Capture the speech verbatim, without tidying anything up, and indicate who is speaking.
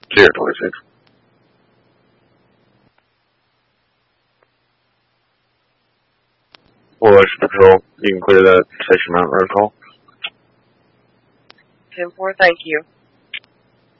Speaker 1: Clear, twenty-six. Forward Patrol, you can clear that Station Mountain Road call.
Speaker 2: ten four, thank you.